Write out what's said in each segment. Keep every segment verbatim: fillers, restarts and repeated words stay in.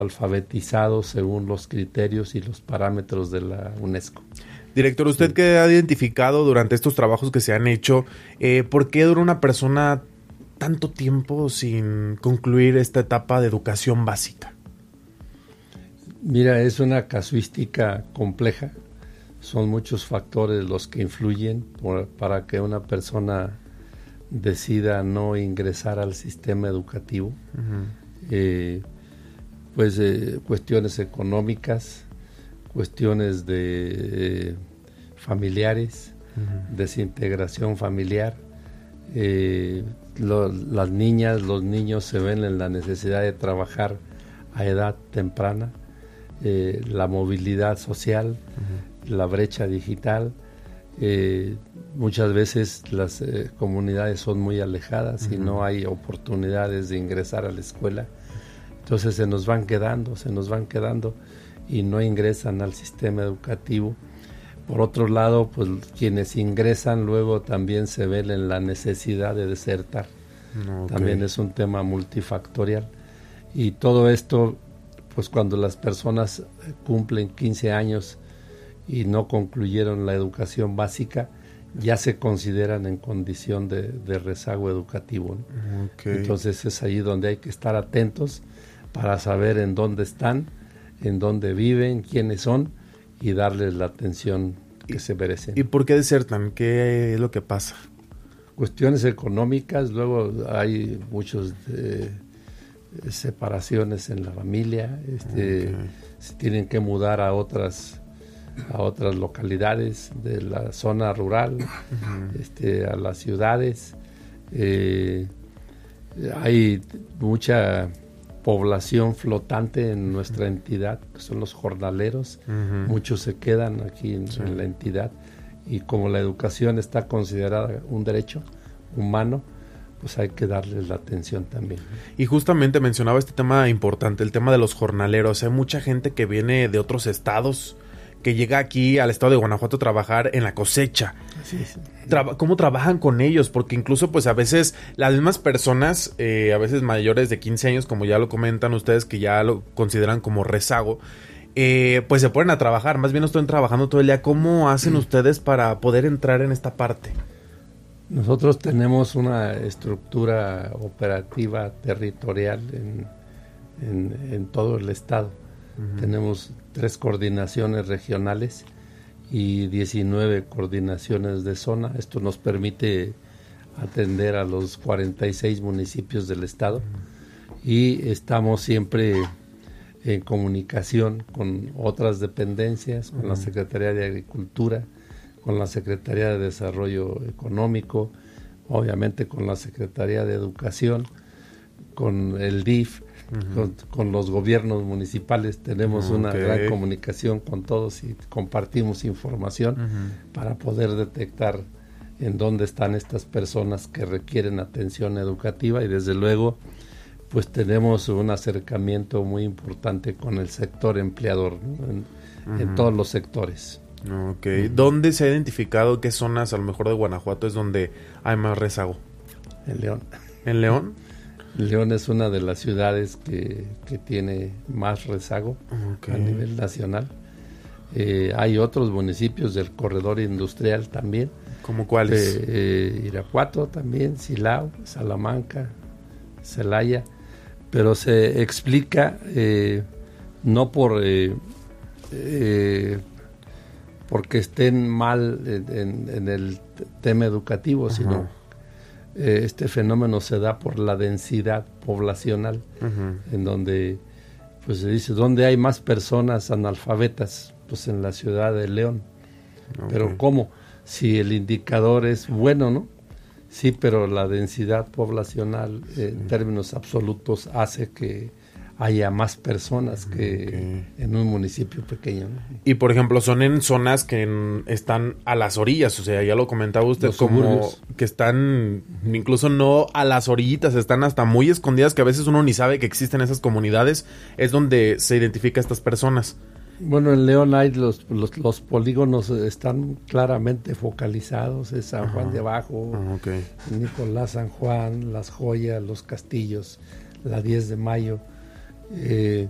alfabetizados según los criterios y los parámetros de la UNESCO. Director, usted sí. que ha identificado durante estos trabajos que se han hecho, eh, ¿por qué dura una persona tanto tiempo sin concluir esta etapa de educación básica? Mira, es una casuística compleja. Son muchos factores los que influyen por, para que una persona decida no ingresar al sistema educativo. Uh-huh. Eh, pues eh, cuestiones económicas, cuestiones de eh, familiares, uh-huh. desintegración familiar. Eh, lo, las niñas, los niños se ven en la necesidad de trabajar a edad temprana. Eh, la movilidad social, uh-huh. la brecha digital, eh, muchas veces las eh, comunidades son muy alejadas uh-huh. y no hay oportunidades de ingresar a la escuela, entonces se nos van quedando, se nos van quedando y no ingresan al sistema educativo. Por otro lado, pues quienes ingresan luego también se ven en la necesidad de desertar, okay. también es un tema multifactorial y todo esto pues cuando las personas cumplen quince años y no concluyeron la educación básica, ya se consideran en condición de, de rezago educativo, ¿no? Okay. Entonces es ahí donde hay que estar atentos para saber en dónde están, en dónde viven, quiénes son y darles la atención que se merecen. ¿Y por qué desertan? ¿Qué es lo que pasa? Cuestiones económicas, luego hay muchos... Eh, separaciones en la familia, este, okay. se tienen que mudar a otras a otras localidades de la zona rural, uh-huh. este, a las ciudades. Eh, hay mucha población flotante en nuestra entidad, que son los jornaleros, uh-huh. muchos se quedan aquí en, sí. en la entidad y como la educación está considerada un derecho humano, pues hay que darles la atención también. Y justamente mencionaba este tema importante, el tema de los jornaleros. Hay mucha gente que viene de otros estados, que llega aquí al estado de Guanajuato a trabajar en la cosecha. Así es. Traba- ¿Cómo trabajan con ellos? Porque incluso pues a veces las mismas personas, eh, a veces mayores de quince años, como ya lo comentan ustedes, que ya lo consideran como rezago, eh, pues se ponen a trabajar. Más bien no están trabajando todo el día. ¿Cómo hacen ustedes para poder entrar en esta parte? Nosotros tenemos una estructura operativa territorial en, en, en todo el estado. Uh-huh. Tenemos tres coordinaciones regionales y diecinueve coordinaciones de zona. Esto nos permite atender a los cuarenta y seis municipios del estado. Uh-huh. Y estamos siempre en comunicación con otras dependencias, con uh-huh. la Secretaría de Agricultura, con la Secretaría de Desarrollo Económico, obviamente con la Secretaría de Educación, con el D I F, uh-huh. con, con los gobiernos municipales. Tenemos okay. una gran comunicación con todos y compartimos información uh-huh. para poder detectar en dónde están estas personas que requieren atención educativa y desde luego pues tenemos un acercamiento muy importante con el sector empleador, ¿no? en, uh-huh. en todos los sectores. Ok, ¿dónde se ha identificado qué zonas a lo mejor de Guanajuato es donde hay más rezago? En León. ¿En León? León es una de las ciudades que, que tiene más rezago okay. a nivel nacional. Eh, hay otros municipios del corredor industrial también. ¿Cómo cuáles? Eh, eh, Irapuato también, Silao, Salamanca, Celaya, pero se explica eh, no por... Eh, eh, porque estén mal en, en el tema educativo, uh-huh. sino eh, este fenómeno se da por la densidad poblacional, uh-huh. en donde pues se dice, ¿dónde hay más personas analfabetas? Pues en la ciudad de León. Okay. Pero ¿cómo? Si el indicador es bueno, ¿no? Sí, pero la densidad poblacional eh, en términos absolutos hace que haya más personas que okay. en un municipio pequeño, ¿no? Y por ejemplo, son en zonas que en, están a las orillas, o sea, ya lo comentaba usted, los como suburbios. Que están incluso no a las orillitas, están hasta muy escondidas, que a veces uno ni sabe que existen esas comunidades, es donde se identifica a estas personas. Bueno, en León hay los, los, los polígonos están claramente focalizados, es San Ajá. Juan de Abajo, ah, okay. Nicolás San Juan, Las Joyas, Los Castillos, la diez de mayo, eh,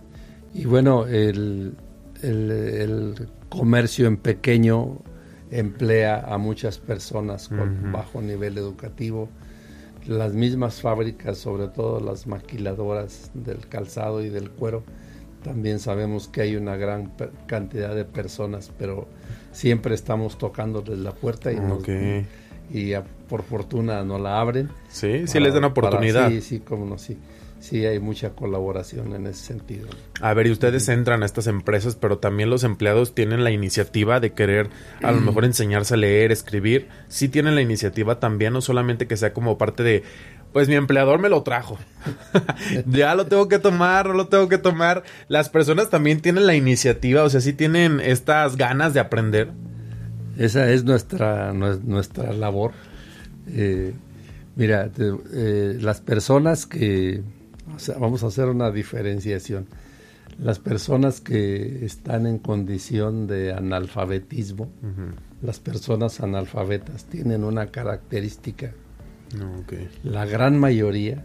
Y bueno, el, el, el comercio en pequeño emplea a muchas personas con uh-huh. bajo nivel educativo. Las mismas fábricas, sobre todo las maquiladoras del calzado y del cuero, también sabemos que hay una gran per- cantidad de personas, pero siempre estamos tocándoles la puerta y, okay. nos, y a, por fortuna nos la abren. Sí, para, sí les dan oportunidad. Para, sí, sí, cómo no, sí. Sí, hay mucha colaboración en ese sentido. A ver, y ustedes entran a estas empresas, pero también los empleados tienen la iniciativa de querer a lo mejor enseñarse a leer, escribir. Sí tienen la iniciativa también, no solamente que sea como parte de, pues mi empleador me lo trajo. Ya lo tengo que tomar, no lo tengo que tomar. Las personas también tienen la iniciativa, o sea, sí tienen estas ganas de aprender. Esa es nuestra, nuestra labor. Eh, mira, te, eh, las personas que... O sea, vamos a hacer una diferenciación. Las personas que están en condición de analfabetismo, uh-huh. las personas analfabetas tienen una característica. Okay. La gran mayoría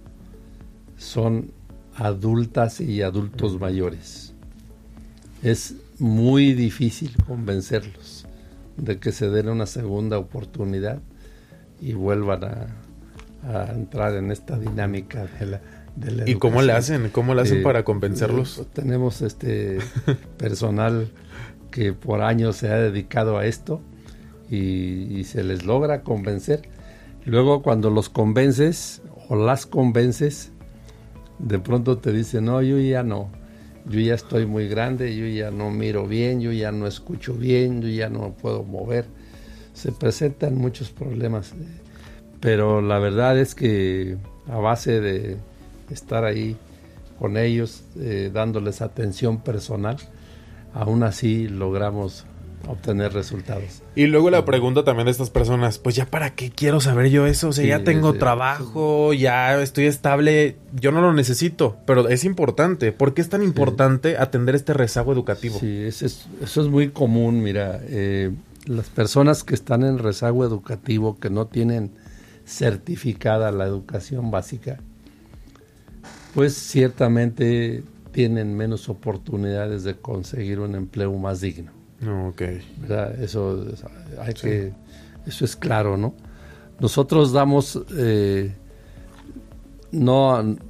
son adultas y adultos uh-huh. mayores. Es muy difícil convencerlos de que se den una segunda oportunidad y vuelvan a, a entrar en esta dinámica de la ¿Y cómo le hacen? ¿Cómo le hacen eh, para convencerlos? Eh, tenemos este personal que por años se ha dedicado a esto y, y se les logra convencer. Luego cuando los convences o las convences, de pronto te dicen, no, yo ya no, yo ya estoy muy grande, yo ya no miro bien, yo ya no escucho bien, yo ya no me puedo mover. Se presentan muchos problemas, pero la verdad es que a base de estar ahí con ellos, eh, dándoles atención personal, aún así logramos obtener resultados. Y luego la pregunta también de estas personas, pues ya para qué quiero saber yo eso, o sea, sí, ya tengo sí, trabajo, sí. ya estoy estable, yo no lo necesito, pero es importante. ¿Por qué es tan importante sí. atender este rezago educativo? Sí, eso es, eso es muy común, mira, eh, las personas que están en rezago educativo, que no tienen certificada la educación básica, pues ciertamente tienen menos oportunidades de conseguir un empleo más digno. No, okay. ¿Verdad? Eso hay sí. que, eso es claro, ¿no? Nosotros damos, eh, no,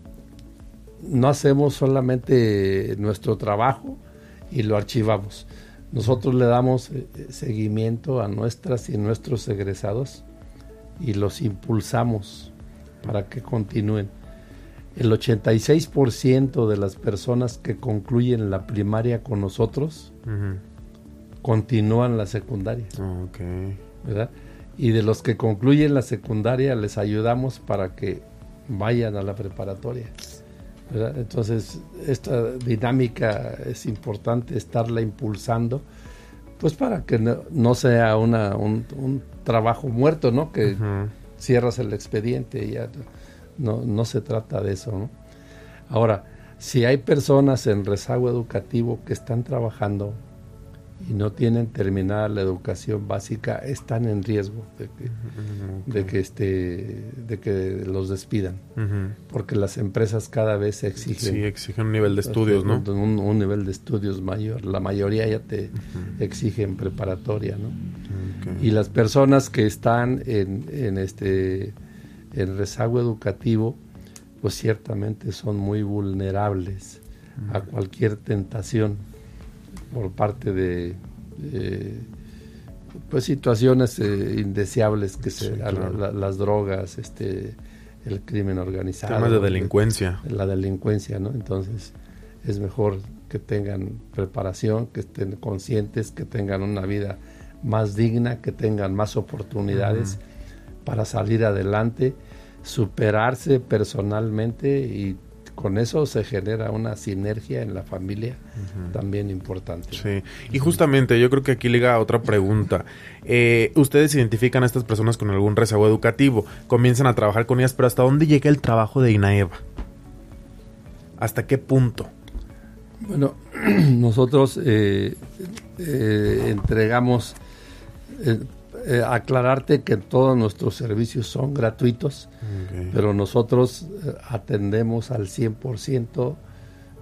no hacemos solamente nuestro trabajo y lo archivamos. Nosotros le damos eh, seguimiento a nuestras y nuestros egresados y los impulsamos para que continúen. El ochenta y seis por ciento de las personas que concluyen la primaria con nosotros uh-huh. continúan la secundaria. Oh, okay. ¿Verdad? Y de los que concluyen la secundaria les ayudamos para que vayan a la preparatoria. ¿Verdad? Entonces, esta dinámica es importante estarla impulsando, pues para que no, no sea una, un, un trabajo muerto, ¿no? Que uh-huh. cierras el expediente y ya... No, no se trata de eso, ¿no? Ahora, si hay personas en rezago educativo que están trabajando y no tienen terminada la educación básica, están en riesgo de que, uh-huh. de que, este, de que los despidan. Uh-huh. Porque las empresas cada vez exigen... Sí, exigen un nivel de estudios, ¿no? Un, un nivel de estudios mayor. La mayoría ya te uh-huh. exigen preparatoria, ¿no? Okay. Y las personas que están en, en este... el rezago educativo, pues ciertamente son muy vulnerables uh-huh. a cualquier tentación por parte de eh, pues situaciones eh, indeseables que se, sí, claro. la, la, las drogas, este, el crimen organizado, temas de delincuencia, la delincuencia, ¿no? Entonces es mejor que tengan preparación, que estén conscientes, que tengan una vida más digna, que tengan más oportunidades uh-huh. para salir adelante, superarse personalmente, y con eso se genera una sinergia en la familia uh-huh. también importante. Sí, y justamente yo creo que aquí liga otra pregunta. Eh, ustedes identifican a estas personas con algún rezago educativo, comienzan a trabajar con ellas, pero ¿hasta dónde llega el trabajo de INAEVA? ¿Hasta qué punto? Bueno, nosotros eh, eh, entregamos... Eh, Eh, aclararte que todos nuestros servicios son gratuitos, okay. pero nosotros eh, atendemos al cien por ciento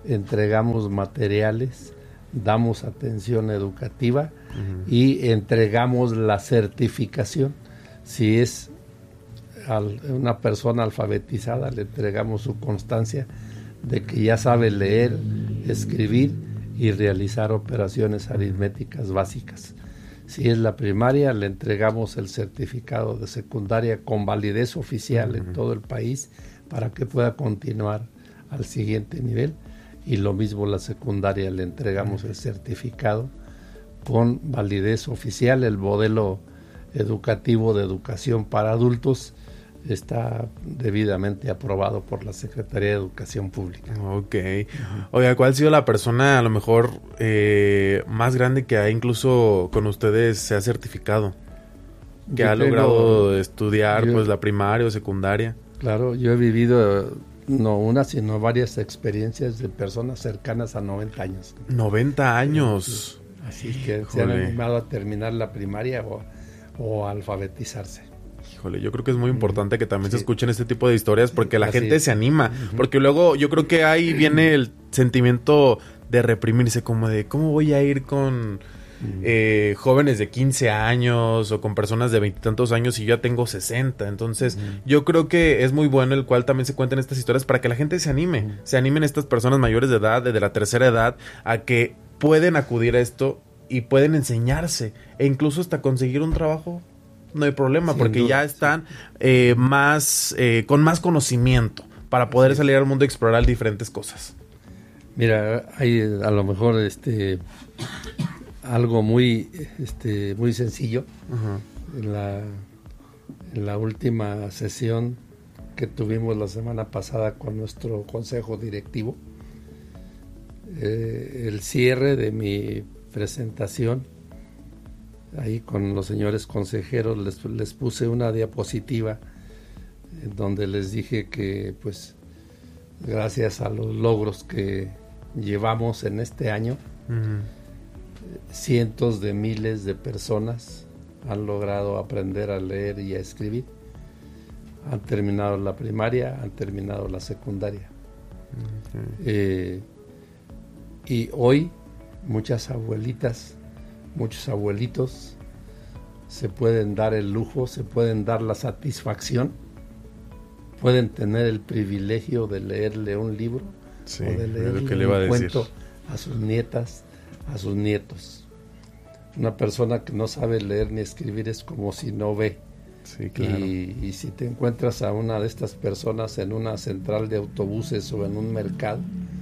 entregamos materiales, damos atención educativa uh-huh. y entregamos la certificación. Si es al, una persona alfabetizada, le entregamos su constancia de que ya sabe leer, escribir y realizar operaciones aritméticas básicas. Si es la primaria, le entregamos el certificado de secundaria con validez oficial uh-huh. en todo el país para que pueda continuar al siguiente nivel. Y lo mismo la secundaria, le entregamos el certificado con validez oficial. El modelo educativo de educación para adultos está debidamente aprobado por la Secretaría de Educación Pública. Ok. Oiga, ¿cuál ha sido la persona a lo mejor eh, más grande que ha incluso con ustedes se ha certificado? Que yo ha tengo, logrado estudiar yo, pues la primaria o secundaria. Claro, yo he vivido no una, sino varias experiencias de personas cercanas a noventa años. noventa años. Así, así que se han animado a terminar la primaria o, o a alfabetizarse. Híjole, yo creo que es muy importante que también sí. se escuchen este tipo de historias porque la Así gente es. se anima. Uh-huh. Porque luego yo creo que ahí viene el sentimiento de reprimirse, como de ¿cómo voy a ir con uh-huh. eh, jóvenes de quince años o con personas de veintitantos años y yo ya tengo sesenta? Entonces uh-huh. yo creo que es muy bueno el cual también se cuenten estas historias para que la gente se anime. Uh-huh. Se animen estas personas mayores de edad, de la tercera edad, a que pueden acudir a esto y pueden enseñarse e incluso hasta conseguir un trabajo. No hay problema, Sin porque duda, ya están sí. eh, más eh, con más conocimiento para poder sí. salir al mundo y explorar diferentes cosas. Mira, hay a lo mejor este algo muy este muy sencillo. Uh-huh. En la en la última sesión que tuvimos la semana pasada con nuestro consejo directivo, eh, el cierre de mi presentación. Ahí con los señores consejeros les, les puse una diapositiva en donde les dije que pues gracias a los logros que llevamos en este año, uh-huh. cientos de miles de personas han logrado aprender a leer y a escribir. Han terminado la primaria, han terminado la secundaria. Uh-huh. Eh, y hoy muchas abuelitas, muchos abuelitos se pueden dar el lujo, se pueden dar la satisfacción, pueden tener el privilegio de leerle un libro sí, o de leerle un cuento a sus nietas, a sus nietos. Una persona que no sabe leer ni escribir es como si no ve. Sí, claro. y, y si te encuentras a una de estas personas en una central de autobuses o en un mercado,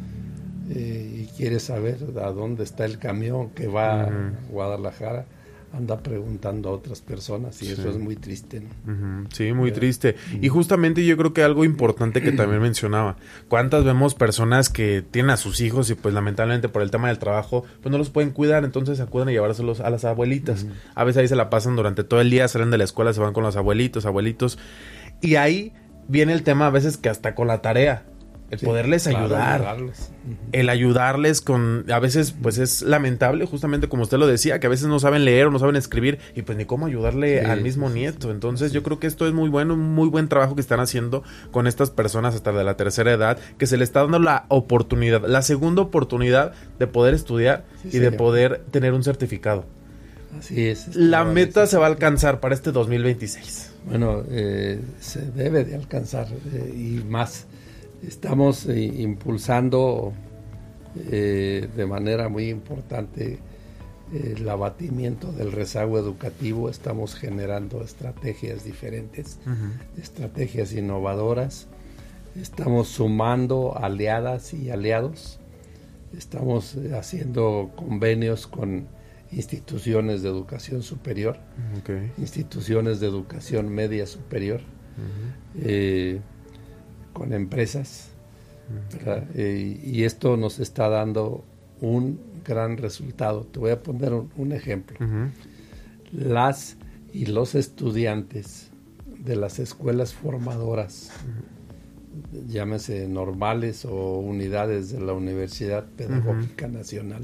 Eh, y quieres saber a dónde está el camión que va uh-huh. a Guadalajara, anda preguntando a otras personas y sí. eso es muy triste, ¿no? Uh-huh. Sí, muy Pero, triste. Uh-huh. Y justamente yo creo que algo importante que también mencionaba, ¿cuántas vemos personas que tienen a sus hijos y pues lamentablemente por el tema del trabajo pues no los pueden cuidar, entonces acuden a llevárselos a las abuelitas? Uh-huh. A veces ahí se la pasan durante todo el día, salen de la escuela, se van con los abuelitos, abuelitos, y ahí viene el tema a veces que hasta con la tarea. El sí, poderles ayudar, claro, uh-huh. el ayudarles con, a veces pues es lamentable, justamente como usted lo decía, que a veces no saben leer o no saben escribir y pues ni cómo ayudarle sí, al mismo sí, nieto. Entonces sí. yo creo que esto es muy bueno, un muy buen trabajo que están haciendo con estas personas hasta de la tercera edad, que se les está dando la oportunidad, la segunda oportunidad de poder estudiar sí, y señor. de poder tener un certificado. Así es. es la meta se va a alcanzar para este dos mil veintiséis. Bueno, eh, se debe de alcanzar eh, y más. Estamos eh, impulsando eh, de manera muy importante eh, el abatimiento del rezago educativo. Estamos generando estrategias diferentes, uh-huh. estrategias innovadoras. Estamos sumando aliadas y aliados. Estamos eh, haciendo convenios con instituciones de educación superior, okay. instituciones de educación media superior, uh-huh. eh, con empresas, uh-huh. eh, y esto nos está dando un gran resultado. Te voy a poner un, un ejemplo. Uh-huh. Las y los estudiantes de las escuelas formadoras, uh-huh. llámese normales o unidades de la Universidad Pedagógica uh-huh. Nacional,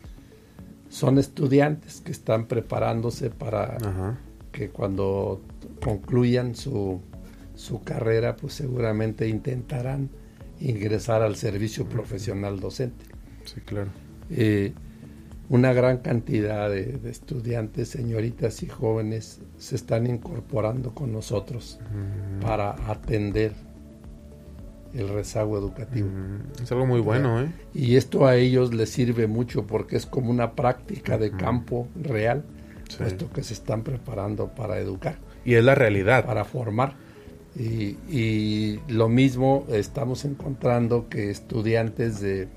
son estudiantes que están preparándose para uh-huh. que cuando concluyan su, su carrera, pues seguramente intentarán ingresar al servicio profesional docente. Sí, claro. Eh, una gran cantidad de, de estudiantes, señoritas y jóvenes se están incorporando con nosotros mm. para atender el rezago educativo. Mm. Es algo muy bueno, ¿eh? Y esto a ellos les sirve mucho porque es como una práctica de campo mm. real, sí. puesto que se están preparando para educar. Y es la realidad. Para formar. Y, y lo mismo estamos encontrando que estudiantes de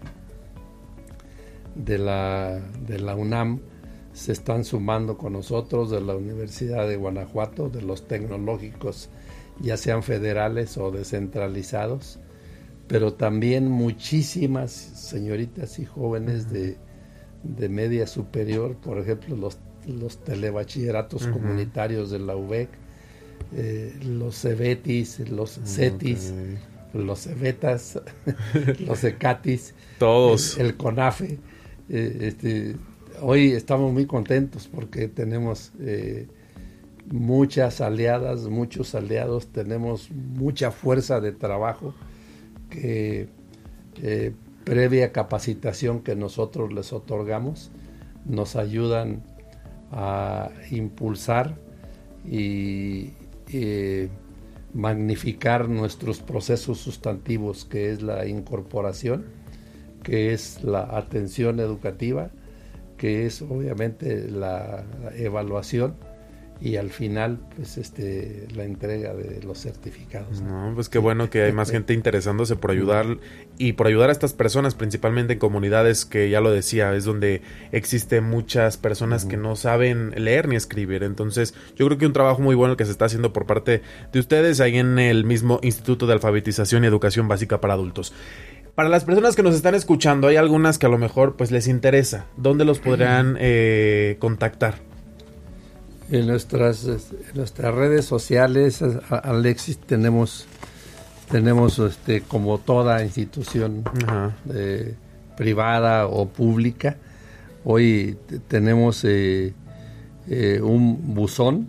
de la, de la UNAM se están sumando con nosotros, de la Universidad de Guanajuato, de los tecnológicos, ya sean federales o descentralizados, pero también muchísimas señoritas y jóvenes de, de media superior, por ejemplo, los, los telebachilleratos uh-huh. comunitarios de la U B E C, eh, los CEBETIS, los CETIS, okay. los CEBETAS, los ECATIS, todos, el, el CONAFE. Eh, este, hoy estamos muy contentos porque tenemos eh, muchas aliadas, muchos aliados, tenemos mucha fuerza de trabajo que eh, previa capacitación que nosotros les otorgamos nos ayudan a impulsar y eh, magnificar nuestros procesos sustantivos, que es la incorporación, que es la atención educativa, que es obviamente la, la evaluación y al final pues este la entrega de los certificados. No, pues qué bueno que hay más gente interesándose por ayudar y por ayudar a estas personas, principalmente en comunidades que ya lo decía, es donde existen muchas personas uh-huh. que no saben leer ni escribir. Entonces yo creo que un trabajo muy bueno que se está haciendo por parte de ustedes ahí en el mismo Instituto de Alfabetización y Educación Básica para Adultos. Para las personas que nos están escuchando, hay algunas que a lo mejor pues les interesa. ¿Dónde los podrán eh, contactar? En nuestras, en nuestras redes sociales, Alexis, tenemos tenemos este como toda institución eh, privada o pública. Hoy t- tenemos eh, eh, un buzón,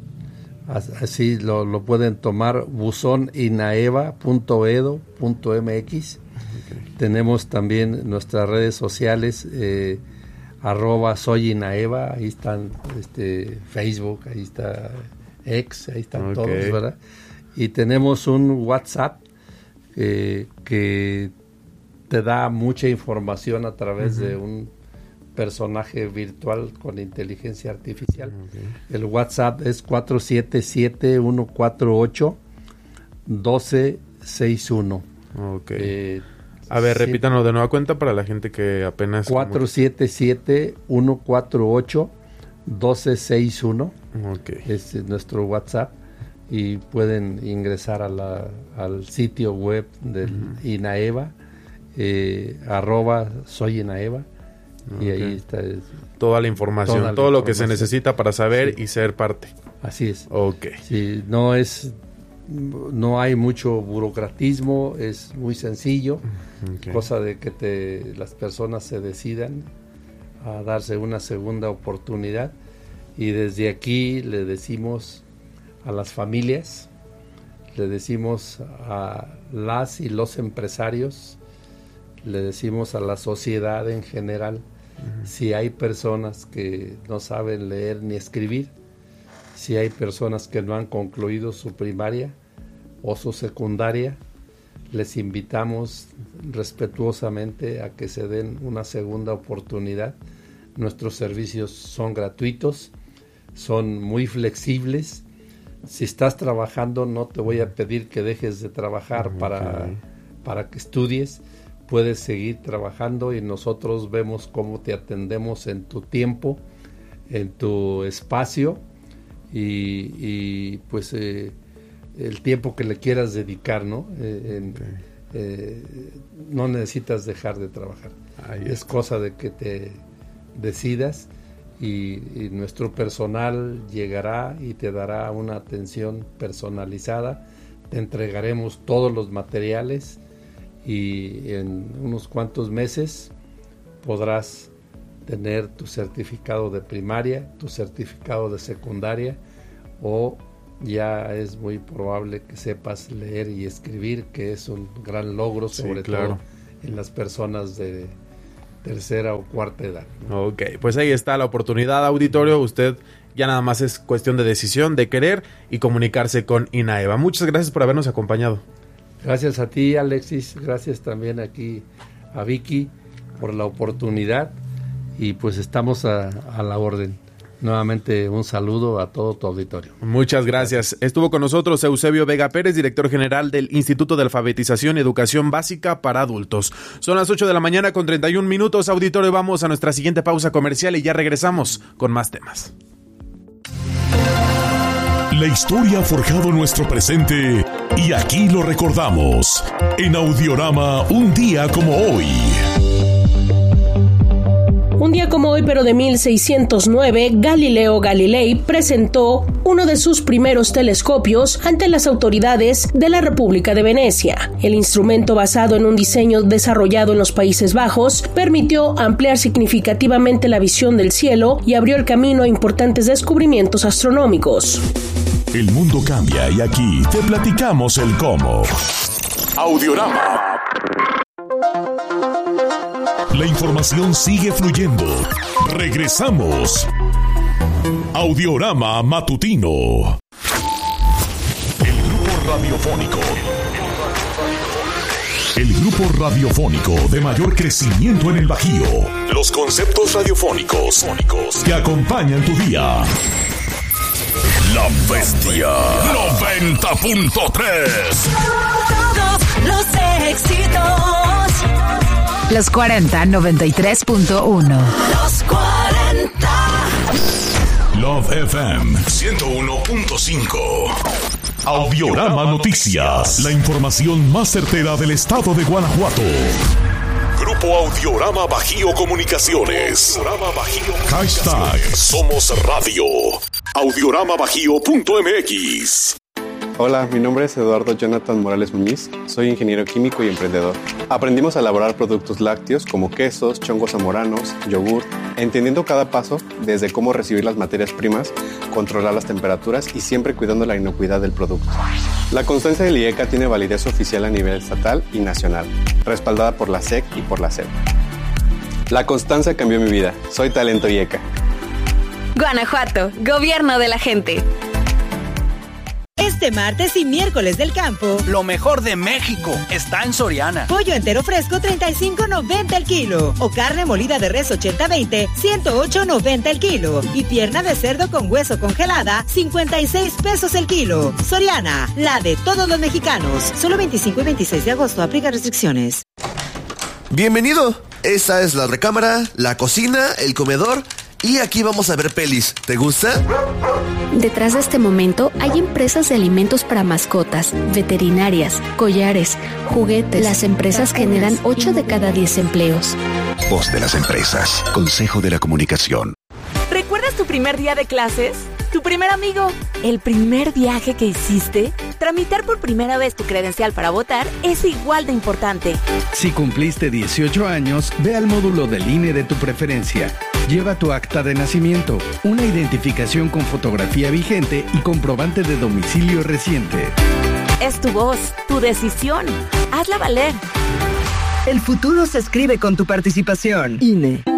así lo, lo pueden tomar, buzón inaeva punto edu punto mx. Okay. Tenemos también nuestras redes sociales, eh, arroba soy Inaeva, ahí están este, Facebook, ahí está X, ahí están okay. todos, ¿verdad? Y tenemos un WhatsApp eh, que te da mucha información a través uh-huh. de un personaje virtual con inteligencia artificial. Okay. El WhatsApp es cuatro siete siete, uno cuatro ocho, uno dos seis uno. Ok. Eh, A ver, repítanlo de nueva cuenta para la gente que apenas... cuatro siete siete, uno cuatro ocho, uno dos seis uno. Okay. Es nuestro WhatsApp y pueden ingresar a la, al sitio web del uh-huh. Inaeva, eh, arroba soy Inaeva. Okay. Y ahí está el, toda la información, toda todo la lo información. Que se necesita para saber sí. y ser parte. Así es. Ok. Sí, no es... No hay mucho burocratismo, es muy sencillo, okay. cosa de que te, las personas se decidan a darse una segunda oportunidad y desde aquí le decimos a las familias, le decimos a las y los empresarios, le decimos a la sociedad en general, uh-huh. si hay personas que no saben leer ni escribir, si hay personas que no han concluido su primaria o su secundaria, les invitamos respetuosamente a que se den una segunda oportunidad. Nuestros servicios son gratuitos, son muy flexibles. Si estás trabajando, no te voy a pedir que dejes de trabajar okay. para, para que estudies. Puedes seguir trabajando y nosotros vemos cómo te atendemos en tu tiempo, en tu espacio. Y, y pues eh, el tiempo que le quieras dedicar, ¿no? Eh, en, okay. eh, no necesitas dejar de trabajar. Ahí es está. Cosa de que te decidas y, y nuestro personal llegará y te dará una atención personalizada. Te entregaremos todos los materiales y en unos cuantos meses podrás tener tu certificado de primaria, tu certificado de secundaria o ya es muy probable que sepas leer y escribir, que es un gran logro, sobre sí, claro. todo en las personas de tercera o cuarta edad. Ok, pues ahí está la oportunidad, auditorio. Usted ya nada más es cuestión de decisión, de querer y comunicarse con INAEVA. Muchas gracias por habernos acompañado. Gracias a ti, Alexis. Gracias también aquí a Vicky por la oportunidad. Y pues estamos a, a la orden. Nuevamente un saludo a todo tu auditorio. Muchas gracias. Estuvo con nosotros Eusebio Vega Pérez, director general del Instituto de Alfabetización y Educación Básica para Adultos. Son las ocho de la mañana con treinta y un minutos, auditorio. Vamos a nuestra siguiente pausa comercial y ya regresamos con más temas. La historia ha forjado nuestro presente y aquí lo recordamos. En Audiorama, un día como hoy. Un día como hoy, pero de mil seiscientos nueve, Galileo Galilei presentó uno de sus primeros telescopios ante las autoridades de la República de Venecia. El instrumento, basado en un diseño desarrollado en los Países Bajos, permitió ampliar significativamente la visión del cielo y abrió el camino a importantes descubrimientos astronómicos. El mundo cambia y aquí te platicamos el cómo. Audiorama. La información sigue fluyendo. Regresamos. Audiorama Matutino. El grupo radiofónico. El grupo radiofónico de mayor crecimiento en el Bajío. Los conceptos radiofónicos que acompañan tu día. La Bestia noventa punto tres. Todos los éxitos. Los cuarenta, noventa y tres punto uno. Los cuarenta. Love F M ciento uno punto cinco. Audiorama Noticias. La información más certera del estado de Guanajuato. Grupo Audiorama Bajío Comunicaciones. Audiorama Bajío. Hashtag Somos Radio. audiorama bajío punto m x. Hola, mi nombre es Eduardo Jonathan Morales Muñiz, soy ingeniero químico y emprendedor. Aprendimos a elaborar productos lácteos como quesos, chongos zamoranos, yogur, entendiendo cada paso desde cómo recibir las materias primas, controlar las temperaturas y siempre cuidando la inocuidad del producto. La constancia del I E C A tiene validez oficial a nivel estatal y nacional, respaldada por la S E C y por la S E P. La constancia cambió mi vida, soy talento I E C A. Guanajuato, gobierno de la gente. Este martes y miércoles del campo, lo mejor de México está en Soriana. Pollo entero fresco treinta y cinco noventa el kilo o carne molida de res ochenta veinte ciento ocho noventa el kilo y pierna de cerdo con hueso congelada cincuenta y seis pesos el kilo. Soriana, la de todos los mexicanos. Solo veinticinco y veintiséis de agosto, aplica restricciones. Bienvenido. Esta es la recámara, la cocina, el comedor. Y aquí vamos a ver pelis. ¿Te gusta? Detrás de este momento hay empresas de alimentos para mascotas, veterinarias, collares, juguetes. Las empresas generan ocho de cada diez empleos. Voz de las empresas. Consejo de la Comunicación. ¿Recuerdas tu primer día de clases? ¿Tu primer amigo? ¿El primer viaje que hiciste? Tramitar por primera vez tu credencial para votar es igual de importante. Si cumpliste dieciocho años, ve al módulo del I N E de tu preferencia. Lleva tu acta de nacimiento, una identificación con fotografía vigente y comprobante de domicilio reciente. Es tu voz, tu decisión. Hazla valer. El futuro se escribe con tu participación. I N E.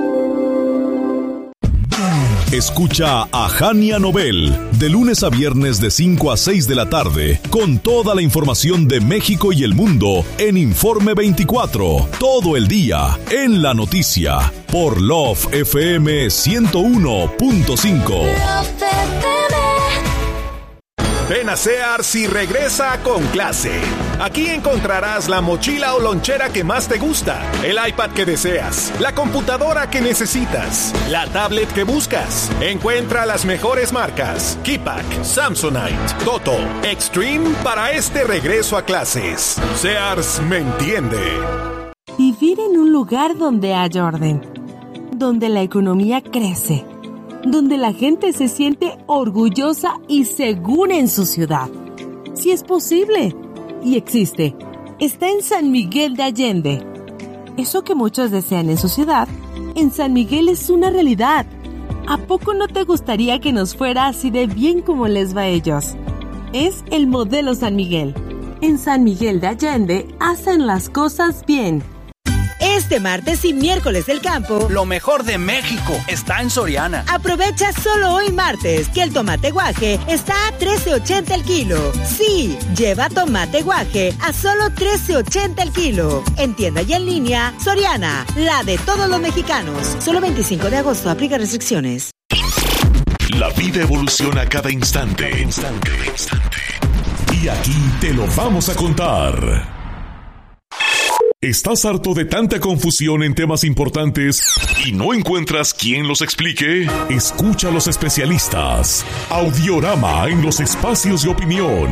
Escucha a Jania Nobel de lunes a viernes de cinco a seis de la tarde con toda la información de México y el mundo en Informe veinticuatro, todo el día en la noticia por Love F M ciento uno punto cinco. Ven a Sears y regresa con clase. Aquí encontrarás la mochila o lonchera que más te gusta, el iPad que deseas, la computadora que necesitas, la tablet que buscas. Encuentra las mejores marcas: Keypack, Samsonite, Toto, Extreme para este regreso a clases. Sears me entiende. Vivir en un lugar donde haya orden, donde la economía crece, donde la gente se siente orgullosa y segura en su ciudad. Si es posible y existe, está en San Miguel de Allende. Eso que muchos desean en su ciudad, en San Miguel es una realidad. ¿A poco no te gustaría que nos fuera así de bien como les va a ellos? Es el modelo San Miguel. En San Miguel de Allende hacen las cosas bien. Este martes y miércoles del campo, lo mejor de México está en Soriana. Aprovecha solo hoy martes que el tomate guaje está a trece ochenta el kilo. Sí, lleva tomate guaje a solo trece ochenta el kilo. En tienda y en línea, Soriana, la de todos los mexicanos. Solo veinticinco de agosto, aplica restricciones. La vida evoluciona cada instante. Instante, instante. Y aquí te lo vamos a contar. ¿Estás harto de tanta confusión en temas importantes y no encuentras quién los explique? Escucha a los especialistas. Audiorama en los espacios de opinión.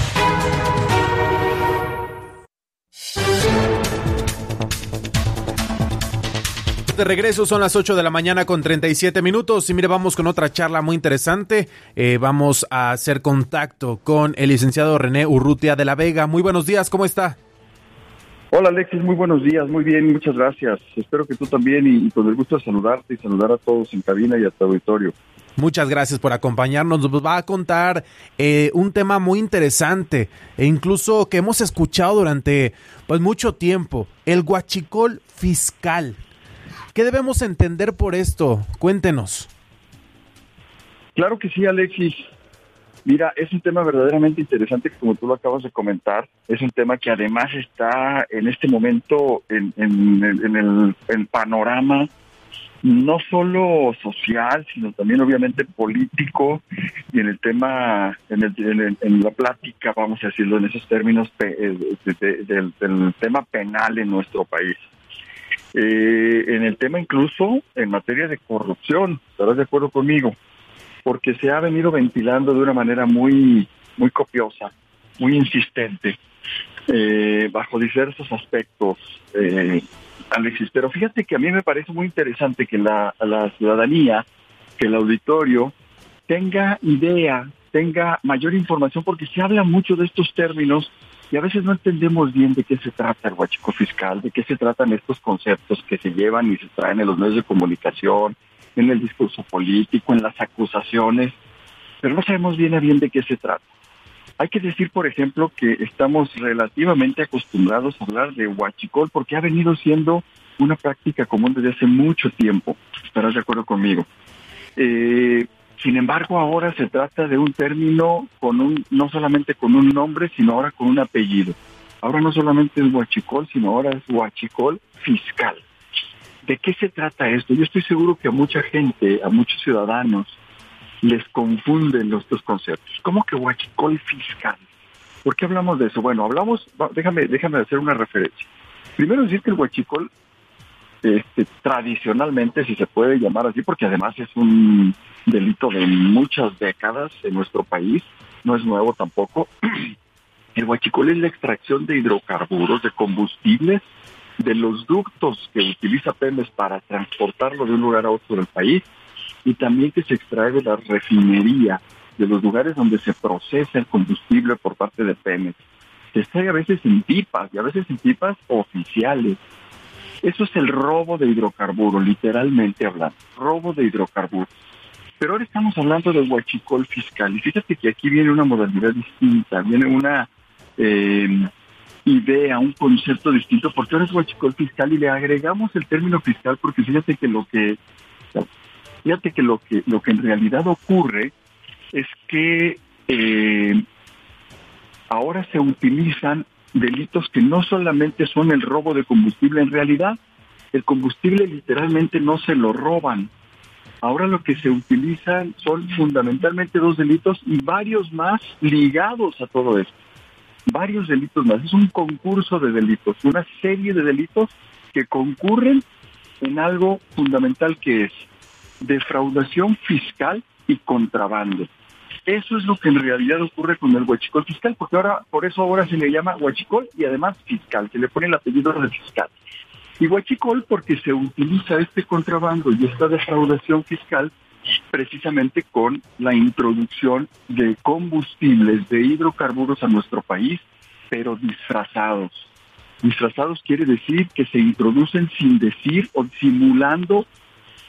De regreso, son las ocho de la mañana con treinta y siete minutos y mire, vamos con otra charla muy interesante. Eh, vamos a hacer contacto con el licenciado René Urrutia de la Vega. Muy buenos días, ¿cómo está? Hola Alexis, muy buenos días, muy bien, muchas gracias. Espero que tú también y, y con el gusto de saludarte y saludar a todos en cabina y a tu auditorio. Muchas gracias por acompañarnos. Nos va a contar eh, un tema muy interesante e incluso que hemos escuchado durante pues mucho tiempo, el huachicol fiscal. ¿Qué debemos entender por esto? Cuéntenos. Claro que sí, Alexis. Mira, es un tema verdaderamente interesante, como tú lo acabas de comentar. Es un tema que además está en este momento en, en, en el, el panorama no solo social, sino también obviamente político y en el tema, en, el, en, el, en la plática, vamos a decirlo en esos términos, pe, de, de, de, del tema penal en nuestro país. Eh, en el tema incluso en materia de corrupción, ¿estarás de acuerdo conmigo? Porque se ha venido ventilando de una manera muy, muy copiosa, muy insistente, eh, bajo diversos aspectos, eh, Alexis. Pero fíjate que a mí me parece muy interesante que la, la ciudadanía, que el auditorio tenga idea, tenga mayor información, porque se habla mucho de estos términos y a veces no entendemos bien de qué se trata el huachicol fiscal, de qué se tratan estos conceptos que se llevan y se traen en los medios de comunicación, en el discurso político, en las acusaciones, pero no sabemos bien a bien de qué se trata. Hay que decir, por ejemplo, que estamos relativamente acostumbrados a hablar de huachicol porque ha venido siendo una práctica común desde hace mucho tiempo. ¿Estarás de acuerdo conmigo? Eh, sin embargo, ahora se trata de un término con un, no solamente con un nombre, sino ahora con un apellido. Ahora no solamente es huachicol, sino ahora es huachicol fiscal. ¿De qué se trata esto? Yo estoy seguro que a mucha gente, a muchos ciudadanos, les confunden estos conceptos. ¿Cómo que huachicol fiscal? ¿Por qué hablamos de eso? Bueno, hablamos, déjame, déjame hacer una referencia. Primero decir que el huachicol, este, tradicionalmente, si se puede llamar así, porque además es un delito de muchas décadas en nuestro país, no es nuevo tampoco. El huachicol es la extracción de hidrocarburos, de combustibles, de los ductos que utiliza Pemex para transportarlo de un lugar a otro del país y también que se extrae de la refinería, de los lugares donde se procesa el combustible por parte de Pemex. Se extrae a veces en pipas y a veces en pipas oficiales. Eso es el robo de hidrocarburos, literalmente hablando, robo de hidrocarburos. Pero ahora estamos hablando del huachicol fiscal y fíjate que aquí viene una modalidad distinta, viene una Eh, idea, un concepto distinto, porque ahora es huachicol fiscal y le agregamos el término fiscal porque fíjate que lo que fíjate que lo que lo que en realidad ocurre es que eh, ahora se utilizan delitos que no solamente son el robo de combustible, en realidad el combustible literalmente no se lo roban. Ahora lo que se utilizan son fundamentalmente dos delitos y varios más ligados a todo esto. Varios delitos más. Es un concurso de delitos, una serie de delitos que concurren en algo fundamental que es defraudación fiscal y contrabando. Eso es lo que en realidad ocurre con el huachicol fiscal, porque ahora, por eso ahora se le llama huachicol y además fiscal, se le pone el apellido de fiscal. Y huachicol porque se utiliza este contrabando y esta defraudación fiscal precisamente con la introducción de combustibles, de hidrocarburos a nuestro país, pero disfrazados. Disfrazados quiere decir que se introducen sin decir o simulando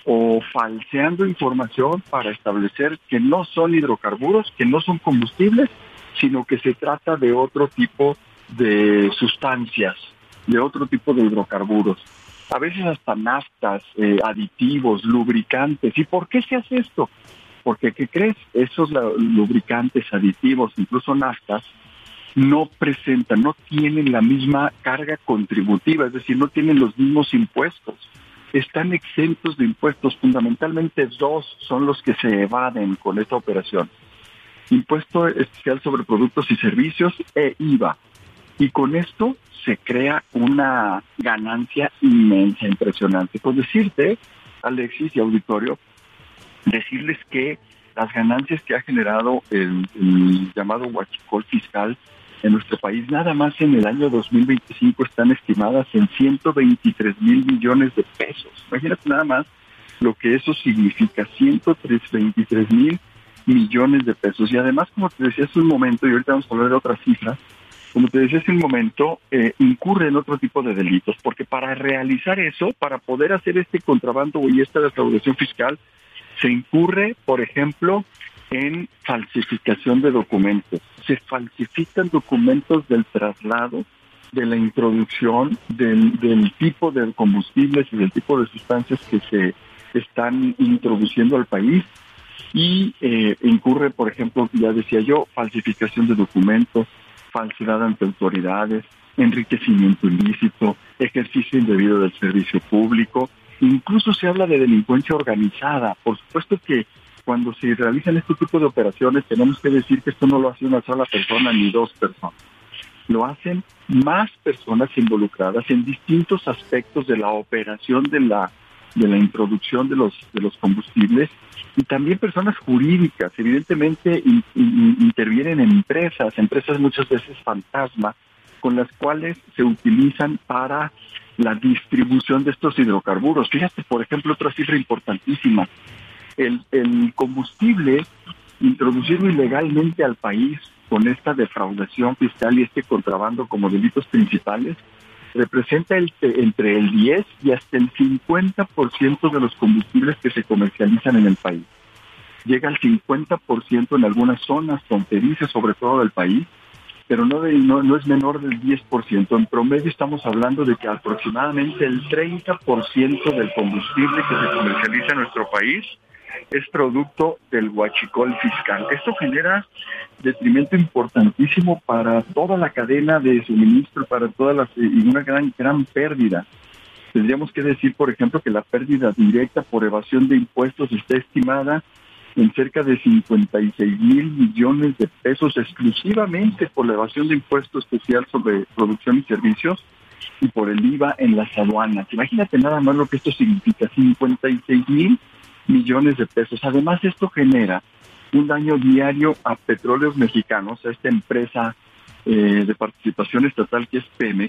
o falseando información para establecer que no son hidrocarburos, que no son combustibles, sino que se trata de otro tipo de sustancias, de otro tipo de hidrocarburos. A veces hasta naftas, eh, aditivos, lubricantes. ¿Y por qué se hace esto? Porque, ¿qué crees? Esos lubricantes, aditivos, incluso naftas, no presentan, no tienen la misma carga contributiva, es decir, no tienen los mismos impuestos. Están exentos de impuestos. Fundamentalmente dos son los que se evaden con esta operación. Impuesto especial sobre productos y servicios e I V A. Y con esto se crea una ganancia inmensa, impresionante. Pues decirte, Alexis y auditorio, decirles que las ganancias que ha generado el, el llamado huachicol fiscal en nuestro país, nada más en el año dos mil veinticinco están estimadas en ciento veintitrés mil millones de pesos. Imagínate nada más lo que eso significa, ciento veintitrés mil millones de pesos. Y además, como te decía hace un momento, y ahorita vamos a hablar de otras cifras, como te decía hace un momento, eh, incurre en otro tipo de delitos, porque para realizar eso, para poder hacer este contrabando y esta defraudación fiscal, se incurre, por ejemplo, en falsificación de documentos. Se falsifican documentos del traslado, de la introducción, del, del tipo de combustibles y del tipo de sustancias que se están introduciendo al país. Y eh, incurre, por ejemplo, ya decía yo, falsificación de documentos, falsedad ante autoridades, enriquecimiento ilícito, ejercicio indebido del servicio público. Incluso se habla de delincuencia organizada. Por supuesto que cuando se realizan este tipo de operaciones tenemos que decir que esto no lo hace una sola persona ni dos personas. Lo hacen más personas involucradas en distintos aspectos de la operación de la de la introducción de los de los combustibles, y también personas jurídicas. Evidentemente in, in, intervienen en empresas, empresas muchas veces fantasma, con las cuales se utilizan para la distribución de estos hidrocarburos. Fíjate, por ejemplo, otra cifra importantísima. El, el combustible introducido ilegalmente al país con esta defraudación fiscal y este contrabando como delitos principales representa el, entre el diez y hasta el cincuenta por ciento de los combustibles que se comercializan en el país. Llega al cincuenta por ciento en algunas zonas fronterizas, sobre todo del país, pero no, de, no, no es menor del diez por ciento. En promedio estamos hablando de que aproximadamente el treinta por ciento del combustible que se comercializa en nuestro país es producto del huachicol fiscal. Esto genera detrimento importantísimo para toda la cadena de suministro, para todas las, y una gran, gran pérdida. Tendríamos que decir, por ejemplo, que la pérdida directa por evasión de impuestos está estimada en cerca de cincuenta y seis mil millones de pesos exclusivamente por la evasión de impuesto especial sobre producción y servicios y por el I V A en las aduanas. Imagínate nada más lo que esto significa, cincuenta y seis mil millones de pesos. Además, esto genera un daño diario a Petróleos Mexicanos, a esta empresa eh, de participación estatal que es Pemex,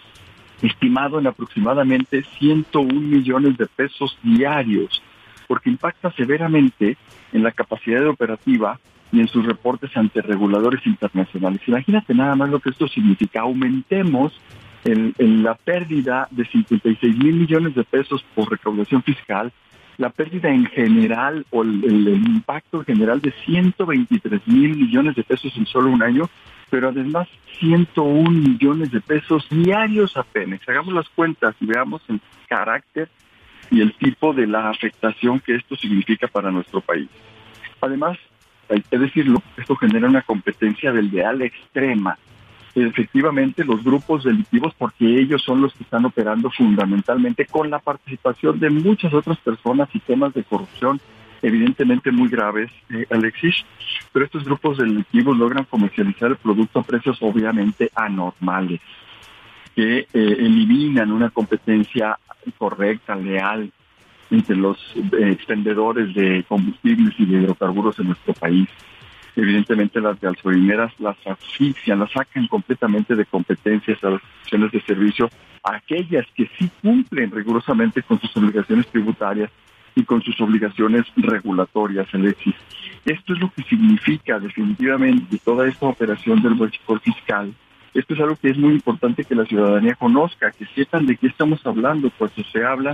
estimado en aproximadamente ciento un millones de pesos diarios, porque impacta severamente en la capacidad operativa y en sus reportes ante reguladores internacionales. Imagínate nada más lo que esto significa. Aumentemos en, en la pérdida de cincuenta y seis mil millones de pesos por recaudación fiscal, la pérdida en general o el, el, el impacto en general de ciento veintitrés mil millones de pesos en solo un año, pero además ciento un millones de pesos diarios a Pemex. Hagamos las cuentas y veamos el carácter y el tipo de la afectación que esto significa para nuestro país. Además, hay que decirlo, esto genera una competencia desleal extrema. Efectivamente, los grupos delictivos, porque ellos son los que están operando fundamentalmente con la participación de muchas otras personas y temas de corrupción evidentemente muy graves, eh, Alexis, pero estos grupos delictivos logran comercializar el producto a precios obviamente anormales, que eh, eliminan una competencia correcta, leal, entre los eh, expendedores de combustibles y de hidrocarburos en nuestro país. Evidentemente las gasolineras las asfixian, las sacan completamente de competencias a las opciones de servicio, a aquellas que sí cumplen rigurosamente con sus obligaciones tributarias y con sus obligaciones regulatorias, Alexis. Esto es lo que significa definitivamente toda esta operación del huachicol fiscal. Esto es algo que es muy importante que la ciudadanía conozca, que sepan de qué estamos hablando, pues se habla